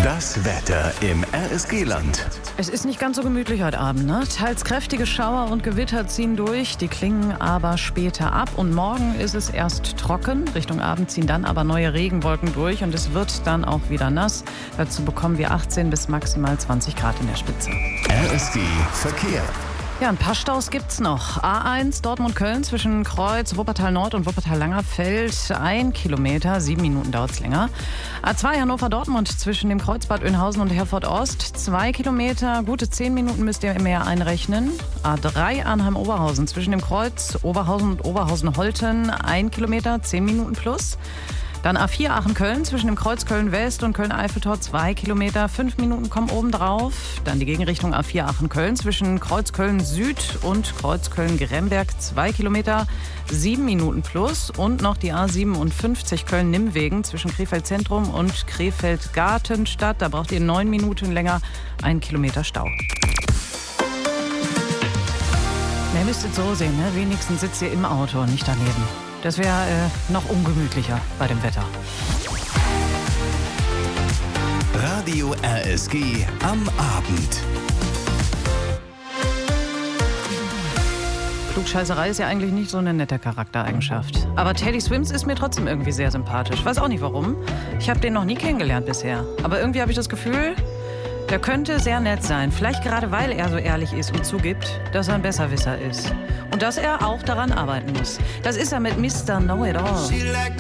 Das Wetter im RSG-Land. Es ist nicht ganz so gemütlich heute Abend, ne? Teils kräftige Schauer und Gewitter ziehen durch, die klingen aber später ab. Und morgen ist es erst trocken, Richtung Abend ziehen dann aber neue Regenwolken durch und es wird dann auch wieder nass. Dazu bekommen wir 18 bis maximal 20 Grad in der Spitze. RSG Verkehr. Ja, ein paar Staus gibt's noch. A1 Dortmund-Köln zwischen Kreuz, Wuppertal-Nord und Wuppertal-Langerfeld 1 Kilometer, 7 Minuten dauert's länger. A2 Hannover-Dortmund zwischen dem Kreuzbad Oeynhausen und Herford-Ost 2 Kilometer, gute 10 Minuten müsst ihr mehr einrechnen. A3 Arnheim-Oberhausen zwischen dem Kreuz Oberhausen und Oberhausen-Holten 1 Kilometer, 10 Minuten plus. Dann A4 Aachen-Köln zwischen dem Kreuz Köln-West und Köln-Eiffeltor 2 Kilometer, 5 Minuten kommen obendrauf. Dann die Gegenrichtung A4 Aachen-Köln zwischen Kreuz Köln-Süd und Kreuz Köln-Geremberg 2 Kilometer, 7 Minuten plus. Und noch die A57 Köln-Nimmwegen zwischen Krefeld-Zentrum und Krefeld-Gartenstadt. Da braucht ihr 9 Minuten länger, 1 Kilometer Stau. Ihr müsst es so sehen, ne? Wenigstens sitzt ihr im Auto und nicht daneben. Das wäre noch ungemütlicher bei dem Wetter. Radio RSG am Abend. Klugscheißerei ist ja eigentlich nicht so eine nette Charaktereigenschaft. Aber Teddy Swims ist mir trotzdem irgendwie sehr sympathisch. Weiß auch nicht warum. Ich habe den noch nie kennengelernt bisher. Aber irgendwie habe ich das Gefühl, der könnte sehr nett sein. Vielleicht gerade, weil er so ehrlich ist und zugibt, dass er ein Besserwisser ist. Und dass er auch daran arbeiten muss. Das ist er mit Mr. Know-It-All.